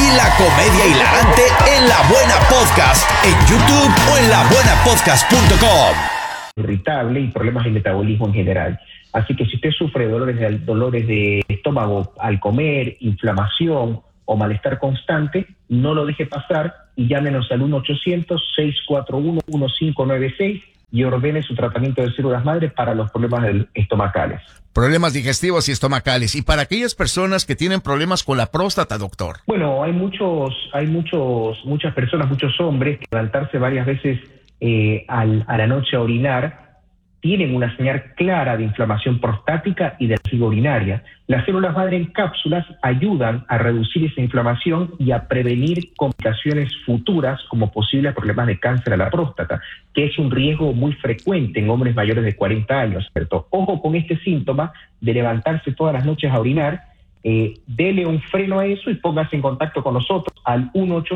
y la comedia hilarante en La Buena Podcast, en YouTube o en labuenapodcast.com. Irritable y problemas de metabolismo en general. Así que si usted sufre dolores de estómago al comer, inflamación o malestar constante, no lo deje pasar y llámenos al 1-800-641-1596 y ordene su tratamiento de células madre para los problemas estomacales. Problemas digestivos y estomacales. Y para aquellas personas que tienen problemas con la próstata, doctor. Bueno, hay muchas personas, muchos hombres que levantarse varias veces a la noche a orinar tienen una señal clara de inflamación prostática y de vejiga urinaria. Las células madre en cápsulas ayudan a reducir esa inflamación y a prevenir complicaciones futuras como posibles problemas de cáncer a la próstata, que es un riesgo muy frecuente en hombres mayores de 40 años, ¿cierto? Ojo con este síntoma de levantarse todas las noches a orinar. Dele un freno a eso y póngase en contacto con nosotros al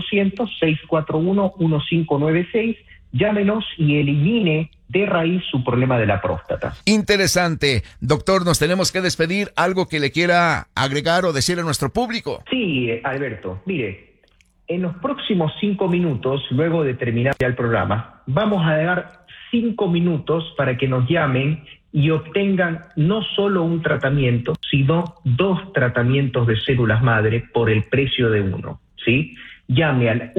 1-800-641-1596. Llámenos y elimine de raíz su problema de la próstata. Interesante. Doctor, nos tenemos que despedir. ¿Algo que le quiera agregar o decir a nuestro público? Sí, Alberto. Mire, en los próximos 5 minutos, luego de terminar ya el programa, vamos a dar 5 minutos para que nos llamen y obtengan no solo un tratamiento, sino 2 tratamientos de células madre por el precio de uno, ¿sí? Llame al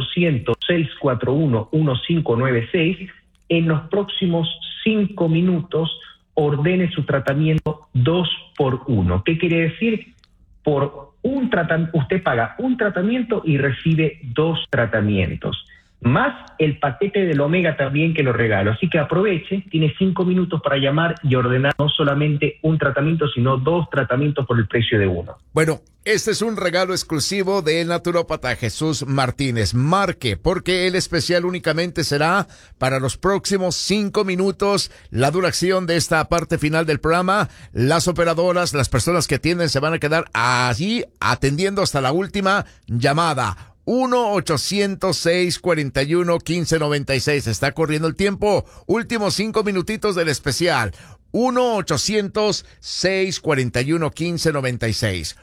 1-800-641-1596. En los próximos 5 minutos ordene su tratamiento 2 por 1. ¿Qué quiere decir? Por un tratamiento, usted paga un tratamiento y recibe 2 tratamientos, más el paquete del omega también que lo regalo. Así que aproveche, tiene 5 minutos para llamar y ordenar no solamente un tratamiento, sino 2 tratamientos por el precio de uno. Bueno, este es un regalo exclusivo del naturópata Jesús Martínez. Marque, porque el especial únicamente será para los próximos 5 minutos. La duración de esta parte final del programa, las operadoras, las personas que atienden se van a quedar allí atendiendo hasta la última llamada. 1-800-641-1596. Está corriendo el tiempo. Últimos 5 minutitos del especial. 1-800-641-1596.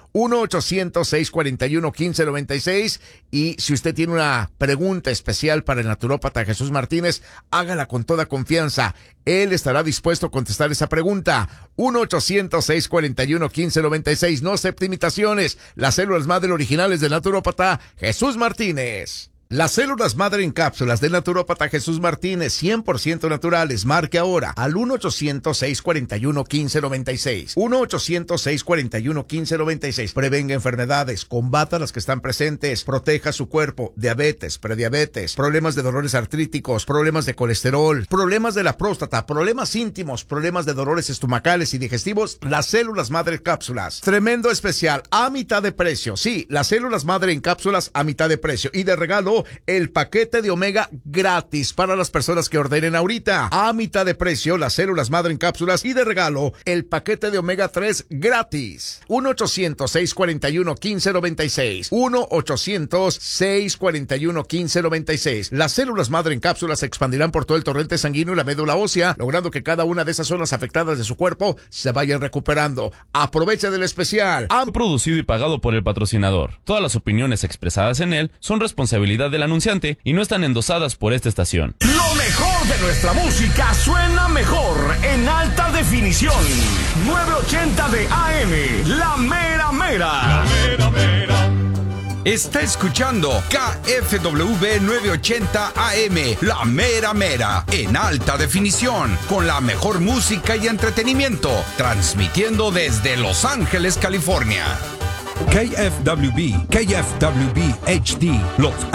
1-800-641-1596. Y si usted tiene una pregunta especial para el naturópata Jesús Martínez, hágala con toda confianza. Él estará dispuesto a contestar esa pregunta. 1-800-641-1596. No acepte imitaciones. Las células madre originales del naturópata Jesús Martínez. Las células madre en cápsulas del naturópata Jesús Martínez, 100% naturales. Marque ahora al 1-800-641-1596. 1-800-641-1596. Prevenga enfermedades, combata las que están presentes, proteja su cuerpo, diabetes, prediabetes, problemas de dolores artríticos, problemas de colesterol, problemas de la próstata, problemas íntimos, problemas de dolores estomacales y digestivos. Las células madre en cápsulas. Tremendo especial a mitad de precio. Sí, las células madre en cápsulas a mitad de precio. Y de regalo, el paquete de omega gratis para las personas que ordenen ahorita. A mitad de precio, las células madre en cápsulas y de regalo, el paquete de omega 3 gratis. 1-800-641-1596. 1-800-641-1596. Las células madre en cápsulas se expandirán por todo el torrente sanguíneo y la médula ósea, logrando que cada una de esas zonas afectadas de su cuerpo se vayan recuperando. Aprovecha del especial. Producido y pagado por el patrocinador. Todas las opiniones expresadas en él son responsabilidad del anunciante y no están endosadas por esta estación. Lo mejor de nuestra música suena mejor en alta definición. 980 de AM, La Mera Mera. La Mera Mera. Está escuchando KFW 980 AM, La Mera Mera, en alta definición, con la mejor música y entretenimiento, transmitiendo desde Los Ángeles, California. KFWB HD, Los